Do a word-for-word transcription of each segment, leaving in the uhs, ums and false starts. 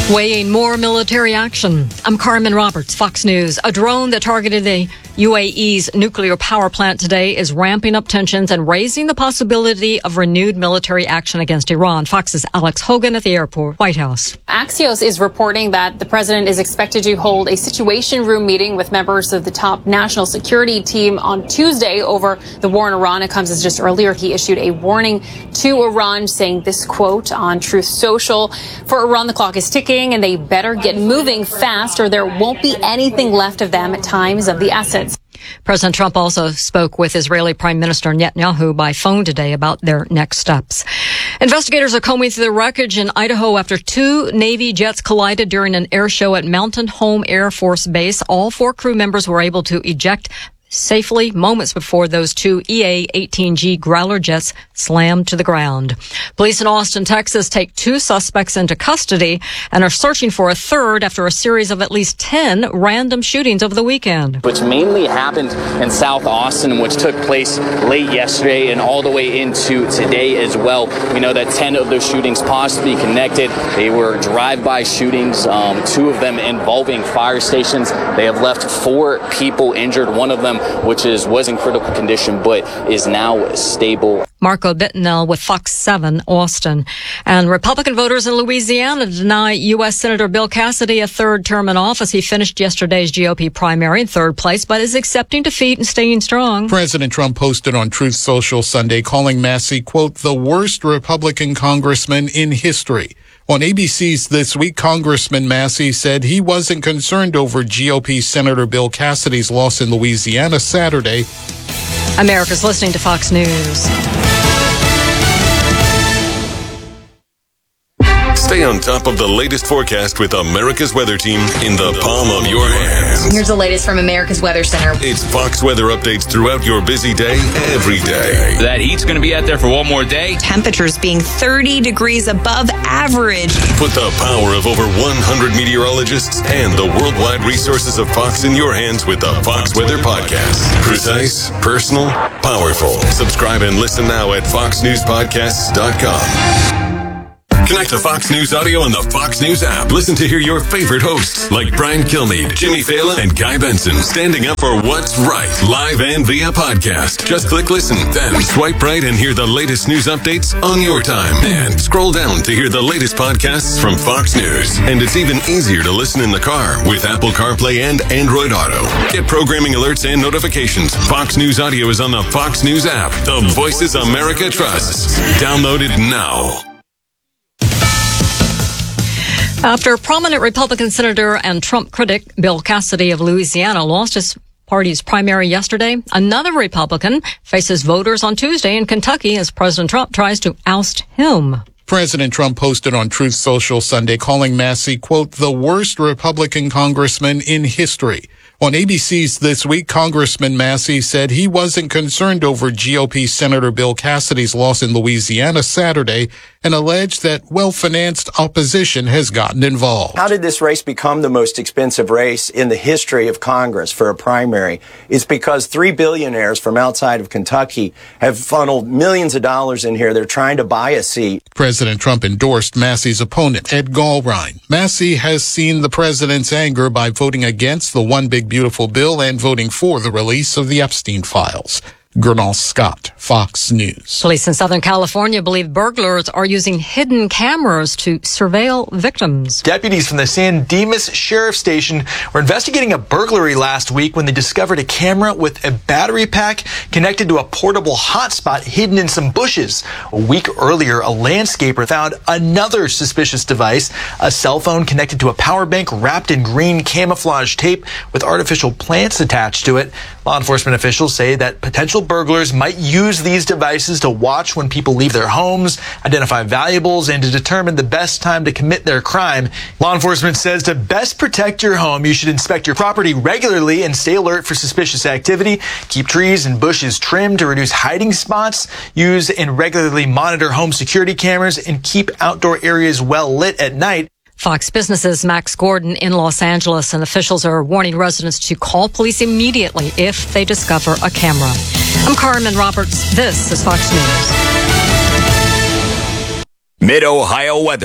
Weighing more military action. I'm Carmen Roberts, Fox News. A drone that targeted the U A E's nuclear power plant today is ramping up tensions and raising the possibility of renewed military action against Iran. Fox's Alex Hogan at the airport, White House. Axios is reporting that the president is expected to hold a situation room meeting with members of the top national security team on Tuesday over the war in Iran. It comes as just earlier he issued a warning to Iran, saying this quote on Truth Social: "For Iran, the clock is ticking and they better get moving fast or there won't be anything left of them at times of the essence." President Trump also spoke with Israeli Prime Minister Netanyahu by phone today about their next steps. Investigators are combing through the wreckage in Idaho after two Navy jets collided during an air show at Mountain Home Air Force Base. All four crew members were able to eject safely moments before those two E A eighteen G Growler jets slammed to the ground. Police in Austin, Texas take two suspects into custody and are searching for a third after a series of at least ten random shootings over the weekend. Which mainly happened in South Austin, which took place late yesterday and all the way into today as well. We know that ten of those shootings possibly connected. They were drive-by shootings, um, two of them involving fire stations. They have left four people injured. One of them which is was in critical condition but is now stable. Marco Bittenell with Fox seven, Austin. And Republican voters in Louisiana deny U S Senator Bill Cassidy a third term in office. He finished yesterday's G O P primary in third place, but is accepting defeat and staying strong. President Trump posted on Truth Social Sunday calling Massey, quote, the worst Republican congressman in history. On A B C's This Week, Congressman Massey said he wasn't concerned over G O P Senator Bill Cassidy's loss in Louisiana Saturday. America's listening to Fox News. Stay on top of the latest forecast with America's Weather Team in the palm of your hands. Here's the latest from America's Weather Center. It's Fox weather updates throughout your busy day, every day. That heat's going to be out there for one more day. Temperatures being thirty degrees above average. Put the power of over one hundred meteorologists and the worldwide resources of Fox in your hands with the Fox Weather Podcast. Precise, personal, powerful. Subscribe and listen now at fox news podcasts dot com. Connect to Fox News Audio on the Fox News app. Listen to hear your favorite hosts like Brian Kilmeade, Jimmy Fallon, and Guy Benson standing up for what's right, live and via podcast. Just click listen, then swipe right and hear the latest news updates on your time. And scroll down to hear the latest podcasts from Fox News. And it's even easier to listen in the car with Apple CarPlay and Android Auto. Get programming alerts and notifications. Fox News Audio is on the Fox News app. The voices America trusts. Download it now. After prominent Republican Senator and Trump critic Bill Cassidy of Louisiana lost his party's primary yesterday, another Republican faces voters on Tuesday in Kentucky as President Trump tries to oust him. President Trump posted on Truth Social Sunday calling Massey, quote, the worst Republican congressman in history. On A B C's This Week, Congressman Massey said he wasn't concerned over G O P Senator Bill Cassidy's loss in Louisiana Saturday and alleged that well-financed opposition has gotten involved. How did this race become the most expensive race in the history of Congress for a primary? It's because three billionaires from outside of Kentucky have funneled millions of dollars in here. They're trying to buy a seat. President Trump endorsed Massey's opponent, Ed Gallrein. Massey has seen the president's anger by voting against the One Big Beautiful Bill and voting for the release of the Epstein files. Gernal Scott, Fox News. Police in Southern California believe burglars are using hidden cameras to surveil victims. Deputies from the San Dimas Sheriff Station were investigating a burglary last week when they discovered a camera with a battery pack connected to a portable hotspot hidden in some bushes. A week earlier, a landscaper found another suspicious device, a cell phone connected to a power bank wrapped in green camouflage tape with artificial plants attached to it. Law enforcement officials say that potential burglars might use these devices to watch when people leave their homes, identify valuables, and to determine the best time to commit their crime. Law enforcement says to best protect your home, you should inspect your property regularly and stay alert for suspicious activity. Keep trees and bushes trimmed to reduce hiding spots. Use and regularly monitor home security cameras and keep outdoor areas well lit at night. Fox Business's Max Gordon in Los Angeles, and officials are warning residents to call police immediately if they discover a camera. I'm Carmen Roberts. This is Fox News. Mid-Ohio weather.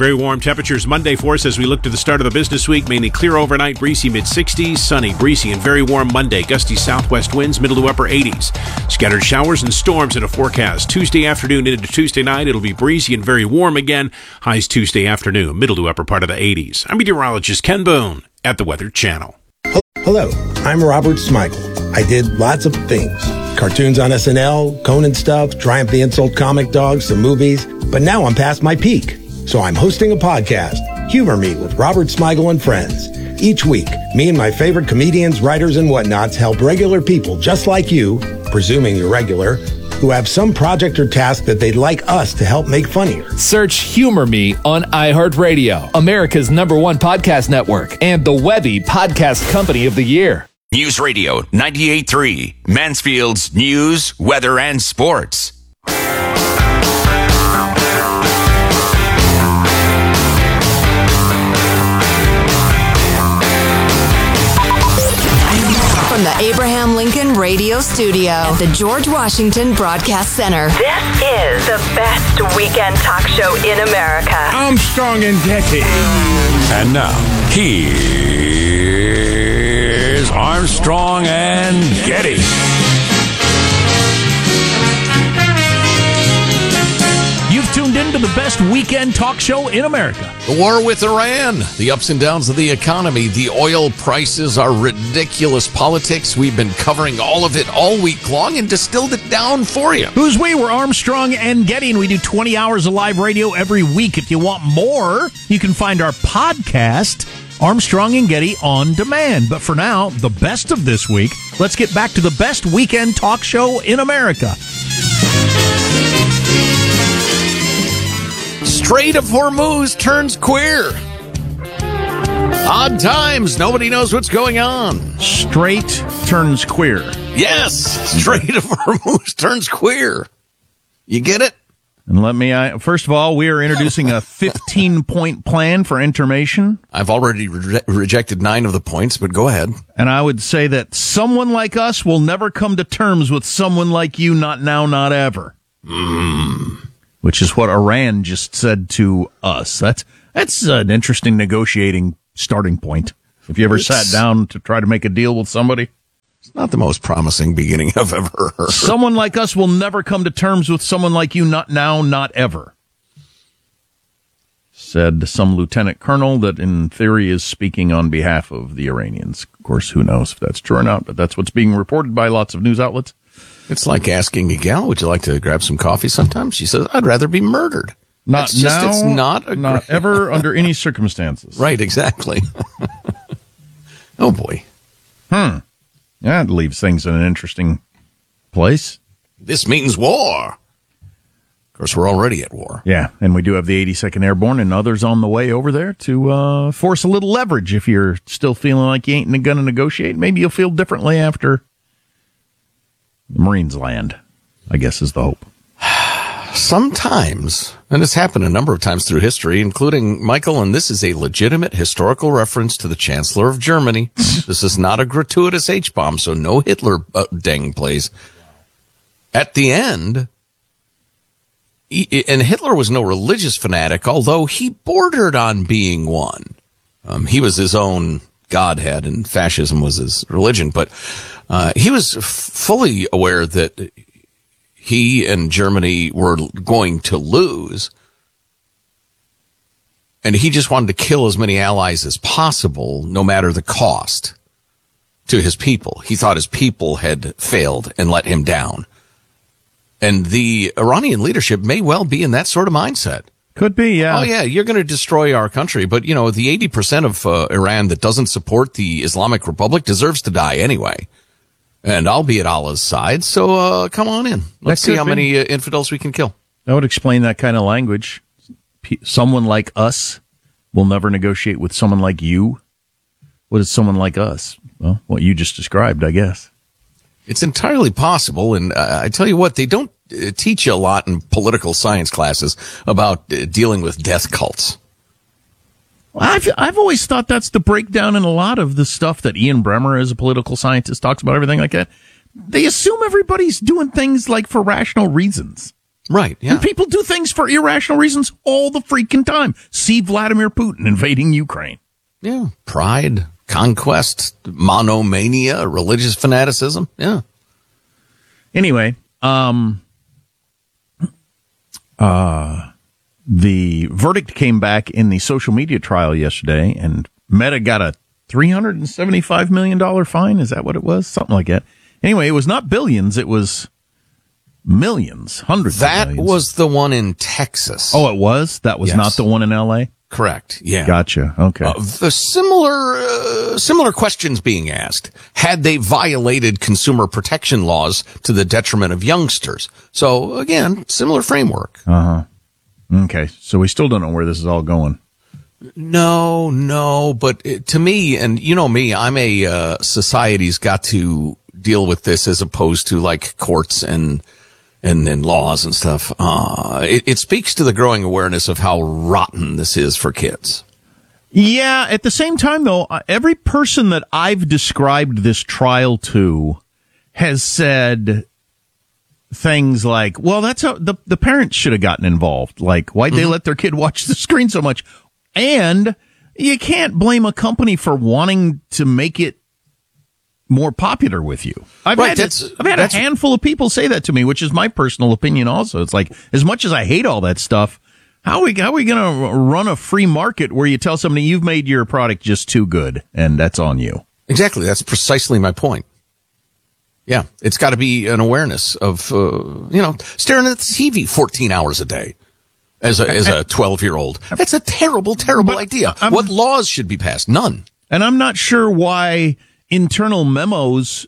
Very warm temperatures Monday for us as we look to the start of the business week. Mainly clear overnight, breezy mid-sixties, sunny, breezy, and very warm Monday. Gusty southwest winds, middle to upper eighties. Scattered showers and storms in a forecast. Tuesday afternoon into Tuesday night, it'll be breezy and very warm again. Highs Tuesday afternoon, middle to upper part of the eighties. I'm meteorologist Ken Boone at the Weather Channel. Hello, I'm Robert Smigel. I did lots of things. Cartoons on S N L, Conan stuff, Triumph the Insult comic dogs, some movies. But now I'm past my peak. So I'm hosting a podcast, Humor Me with Robert Smigel and Friends. Each week, me and my favorite comedians, writers, and whatnots help regular people just like you, presuming you're regular, who have some project or task that they'd like us to help make funnier. Search Humor Me on iHeartRadio, America's number one podcast network, and the Webby Podcast Company of the Year. News Radio ninety-eight point three, Mansfield's news, weather, and sports. From the Abraham Lincoln Radio Studio at the George Washington Broadcast Center. This is the best weekend talk show in America. Armstrong and Getty. And now, here's Armstrong and Getty. You've tuned into the best weekend talk show in America. The war with Iran, the ups and downs of the economy, the oil prices, our ridiculous politics. We've been covering all of it all week long and distilled it down for you. Who's we? We're Armstrong and Getty, and we do twenty hours of live radio every week. If you want more, you can find our podcast, Armstrong and Getty On Demand. But for now, the best of this week, let's get back to the best weekend talk show in America. Strait of Hormuz turns queer. Odd times. Nobody knows what's going on. Strait turns queer. Yes. Strait of Hormuz turns queer. You get it? And let me, I, first of all, we are introducing a fifteen-point plan for intermission. I've already re- rejected nine of the points, but go ahead. And I would say that someone like us will never come to terms with someone like you, not now, not ever. Mm. Which is what Iran just said to us. That's that's an interesting negotiating starting point. Have you ever it's, sat down to try to make a deal with somebody? It's not the most promising beginning I've ever heard. Someone like us will never come to terms with someone like you, not now, not ever. Said some lieutenant colonel that in theory is speaking on behalf of the Iranians. Of course, who knows if that's true or not, but that's what's being reported by lots of news outlets. It's like asking a gal, would you like to grab some coffee sometime? She says, I'd rather be murdered. Not it's just, now, it's not, a not great... ever, under any circumstances. Right, exactly. Oh, boy. Hmm. That leaves things in an interesting place. This means war. Of course, we're already at war. Yeah, and we do have the eighty-second Airborne and others on the way over there to uh, force a little leverage if you're still feeling like you ain't going to negotiate. Maybe you'll feel differently after the Marines land, I guess, is the hope. Sometimes, and it's happened a number of times through history, including, Michael, and this is a legitimate historical reference to the Chancellor of Germany. This is not a gratuitous H-bomb, so no Hitler uh, dang plays. At the end, he, and Hitler was no religious fanatic, although he bordered on being one. Um, he was his own godhead, and fascism was his religion, but uh, he was f- fully aware that he and Germany were going to lose, and he just wanted to kill as many allies as possible, no matter the cost to his people. He thought his people had failed and let him down. And the Iranian leadership may well be in that sort of mindset. Could be, yeah. Oh, yeah, you're going to destroy our country. But, you know, the eighty percent of uh, Iran that doesn't support the Islamic Republic deserves to die anyway. And I'll be at Allah's side, so uh, come on in. Let's see how be. many uh, infidels we can kill. That would explain that kind of language. P- someone like us will never negotiate with someone like you. What is someone like us? Well, what you just described, I guess. It's entirely possible, and uh, I tell you what, they don't uh, teach you a lot in political science classes about uh, dealing with death cults. I've I've always thought that's the breakdown in a lot of the stuff that Ian Bremmer, as a political scientist, talks about, everything like that. They assume everybody's doing things like for rational reasons. Right, yeah. And people do things for irrational reasons all the freaking time. See Vladimir Putin invading Ukraine. Yeah, pride, conquest, monomania, religious fanaticism. Yeah. Anyway, um, uh, the verdict came back in the social media trial yesterday, and Meta got a three hundred seventy-five million dollars fine. Is that what it was? Something like that. Anyway, it was not billions. It was millions, hundreds that of millions. That was the one in Texas. Oh, it was? That was yes. not the one in L A? Correct. Yeah. Gotcha. Okay. Uh, the similar uh, similar questions being asked. Had they violated consumer protection laws to the detriment of youngsters? So again, similar framework. Uh huh. Okay. So we still don't know where this is all going. No, no. But it, to me, and you know me, I'm a uh, society's got to deal with this as opposed to like courts and. And, and laws and stuff. Uh, it, it speaks to the growing awareness of how rotten this is for kids. Yeah. At the same time, though, every person that I've described this trial to has said things like, well, that's how the, the parents should have gotten involved. Like, why'd mm-hmm. they let their kid watch the screen so much? And you can't blame a company for wanting to make it more popular with you. I've right, had, I've had a handful of people say that to me, which is my personal opinion also. It's like, as much as I hate all that stuff, how are we, how are we going to run a free market where you tell somebody you've made your product just too good and that's on you? Exactly. That's precisely my point. Yeah. It's got to be an awareness of, uh, you know, staring at the T V fourteen hours a day as a, as a twelve year old. That's a terrible, terrible but idea. I'm, what laws should be passed? None. And I'm not sure why internal memos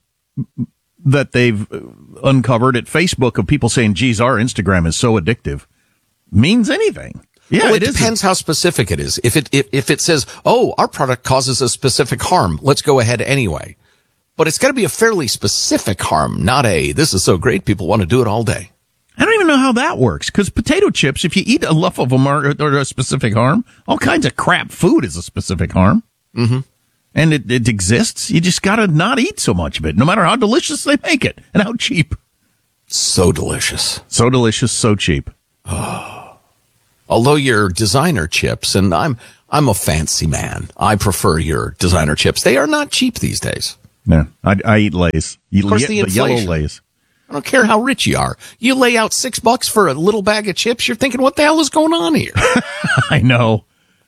that they've uncovered at Facebook of people saying, geez, our Instagram is so addictive means anything. Yeah, well, it, it depends how specific it is. If it, if, if it says, oh, our product causes a specific harm, let's go ahead anyway. But it's got to be a fairly specific harm, not a, this is so great, people want to do it all day. I don't even know how that works, because potato chips, if you eat enough of them, are, are a specific harm. All kinds of crap food is a specific harm. Mm-hmm. And it, it exists. You just got to not eat so much of it, no matter how delicious they make it and how cheap. So delicious. So delicious, so cheap. Oh. Although your designer chips, and I'm I'm a fancy man, I prefer your designer chips. They are not cheap these days. Yeah, I, I eat Lay's. You of course, the, the yellow Lay's. I don't care how rich you are. You lay out six bucks for a little bag of chips, you're thinking, what the hell is going on here? I know.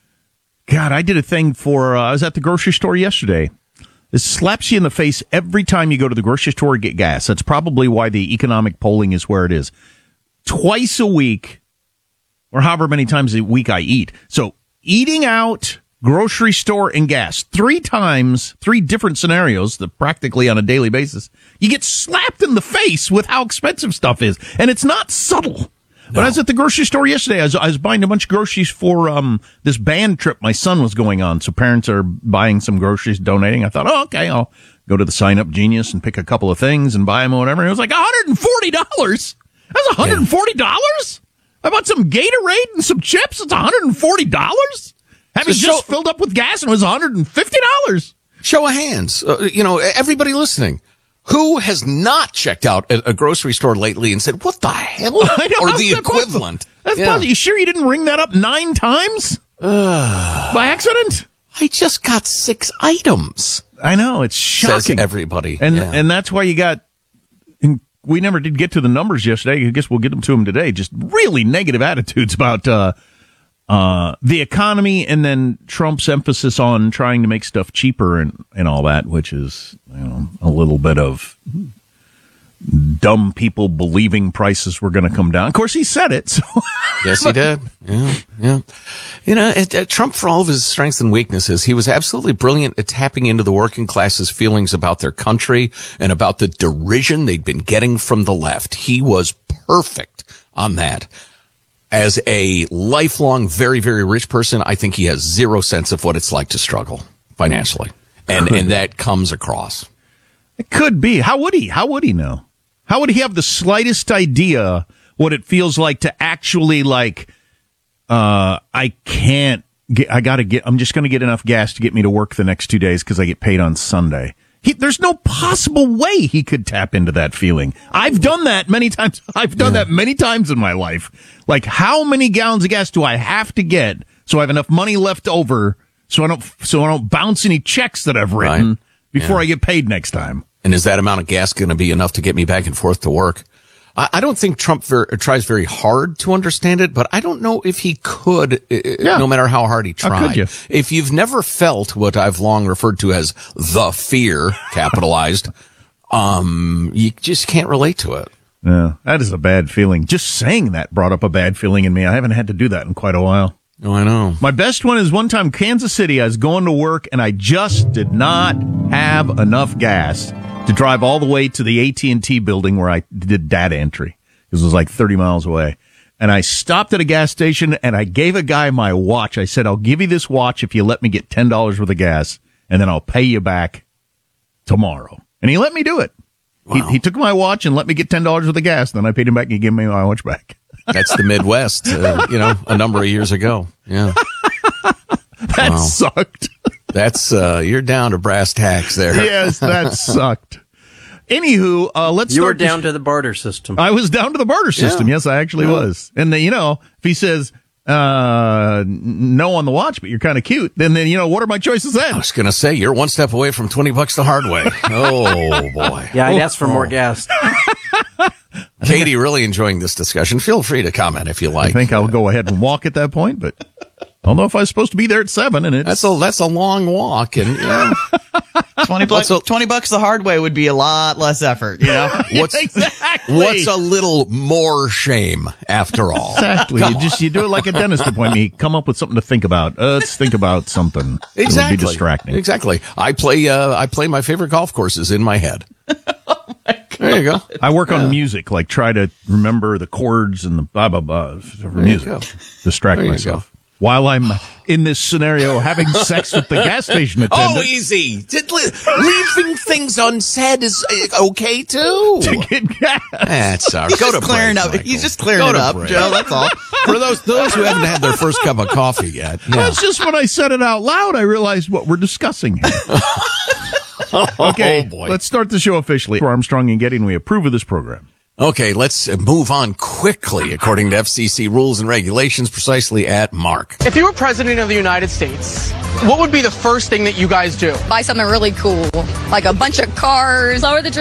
God, I did a thing for, uh, I was at the grocery store yesterday. This slaps you in the face every time you go to the grocery store to get gas. That's probably why the economic polling is where it is. Twice a week, or however many times a week I eat. So eating out, grocery store, and gas, three times, three different scenarios, that practically on a daily basis, you get slapped in the face with how expensive stuff is. And it's not subtle. But I was at the grocery store yesterday. I was, I was buying a bunch of groceries for um this band trip my son was going on. So parents are buying some groceries, donating. I thought, oh, okay, I'll go to the Sign Up Genius and pick a couple of things and buy them or whatever. And it was like one hundred forty dollars. That's one hundred forty dollars? I bought some Gatorade and some chips. It's one hundred forty dollars? Having so just show, filled up with gas and it was one hundred fifty dollars. Show of hands. Uh, you know, everybody listening. Who has not checked out at a grocery store lately and said, what the hell? I know, or the that's equivalent. Possible. That's yeah. possible. You sure you didn't ring that up nine times? Uh, By accident? I just got six items. I know. It's shocking. Says everybody. And, yeah. and that's why you got, we never did get to the numbers yesterday. I guess we'll get them to them today. Just really negative attitudes about, uh, uh, the economy, and then Trump's emphasis on trying to make stuff cheaper and, and all that, which is, you know, a little bit of dumb people believing prices were going to come down. Of course, he said it. So. Yes, he did. Yeah, yeah. You know, it, uh, Trump, for all of his strengths and weaknesses, he was absolutely brilliant at tapping into the working class's feelings about their country and about the derision they'd been getting from the left. He was perfect on that. As a lifelong, very, very rich person, I think he has zero sense of what it's like to struggle financially. And and that comes across. It could be. How would he? How would he know? How would he have the slightest idea what it feels like to actually, like, uh, I can't get, I gotta get, I'm just gonna get enough gas to get me to work the next two days because I get paid on Sunday. He, there's no possible way he could tap into that feeling. I've done that many times. I've done yeah. that many times in my life. Like, how many gallons of gas do I have to get so I have enough money left over so I don't so I don't bounce any checks that I've written right. before yeah. I get paid next time? And is that amount of gas going to be enough to get me back and forth to work? I, I don't think Trump ver- tries very hard to understand it, but I don't know if he could, yeah. no matter how hard he tried. How could you? If you've never felt what I've long referred to as the fear, capitalized, um, you just can't relate to it. Yeah, that is a bad feeling. Just saying that brought up a bad feeling in me. I haven't had to do that in quite a while. Oh, I know. My best one is one time Kansas City. I was going to work and I just did not have enough gas to drive all the way to the A T and T building where I did data entry. It was like thirty miles away. And I stopped at a gas station and I gave a guy my watch. I said, I'll give you this watch if you let me get ten dollars worth of gas and then I'll pay you back tomorrow. And he let me do it. Wow. He, he took my watch and let me get ten dollars worth of gas. Then I paid him back and he gave me my watch back. That's the Midwest, uh, you know, a number of years ago. Yeah. That wow. sucked. That's, uh, you're down to brass tacks there. Yes, that sucked. Anywho, uh, let's You start were down sh- to the barter system. I was down to the barter system. Yeah. Yes, I actually yeah. was. And then, you know, if he says, uh, no on the watch, but you're kind of cute, then, then, you know, what are my choices then? I was going to say, you're one step away from twenty bucks the hard way. Oh, boy. Yeah, I'd ask for more gas. Katie, really enjoying this discussion. Feel free to comment if you like. I think I'll go ahead and walk at that point, but I don't know if I was supposed to be there at seven. And it's that's a that's a long walk, and yeah. twenty bucks. A, twenty bucks the hard way would be a lot less effort. You know, what's exactly what's a little more shame after all? Exactly. You just you do it like a dentist appointment. You come up with something to think about. Uh, let's think about something. Exactly. It would be distracting. Exactly. I play uh, I play my favorite golf courses in my head. There you go. I work yeah. on music, like try to remember the chords and the blah, blah, blah for music. Distract myself. Go. While I'm in this scenario having sex with the gas station attendant. Oh, easy. Leaving things unsaid is okay, too. To get gas. That's all right. Go to clearing break, up. Michael. He's just clearing Go it up, break. Joe. That's all. For those those who haven't had their first cup of coffee yet. Yeah. That's just when I said it out loud, I realized what we're discussing here. Okay, oh boy. Let's start the show officially. We're Armstrong and Getty, and we approve of this program. Okay, let's move on quickly, according to F C C rules and regulations, precisely at Mark. If you were president of the United States, what would be the first thing that you guys do? Buy something really cool, like a bunch of cars. Lower the